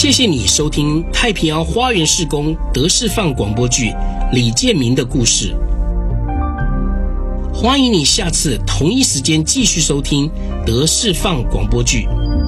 谢谢你收听太平洋花园事工德释放广播剧李建明的故事。欢迎你下次同一时间继续收听德释放广播剧。